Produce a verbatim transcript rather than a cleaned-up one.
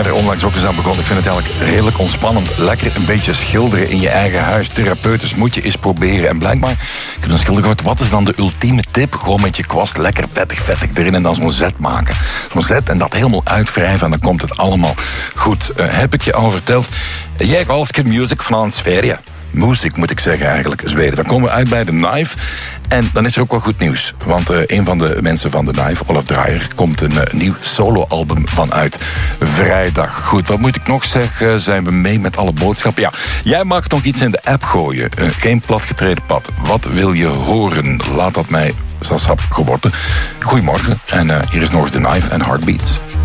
ben er onlangs ook eens aan begonnen. Ik vind het eigenlijk redelijk ontspannend. Lekker een beetje schilderen in je eigen huis. Therapeutisch moet je eens proberen. En blijkbaar, ik heb een schilder gehoord, wat is dan de ultieme tip? Gewoon met je kwast lekker vettig, vettig erin en dan zo'n zet maken. Zo'n zet en dat helemaal uitwrijven en dan komt het allemaal goed. Uh, heb ik je al verteld? Jij Galske Music van Sverige. Muziek moet ik zeggen eigenlijk, Zweden. Dan komen we uit bij The Knife. En dan is er ook wel goed nieuws. Want uh, een van de mensen van The Knife, Olaf Dreyer, komt een uh, nieuw soloalbum van uit. Vrijdag. Goed, wat moet ik nog zeggen? Zijn we mee met alle boodschappen? Ja, jij mag nog iets in de app gooien. Uh, geen platgetreden pad. Wat wil je horen? Laat dat mij, zoals hap geworden. Goedemorgen. En uh, hier is nog eens The Knife en Heartbeats.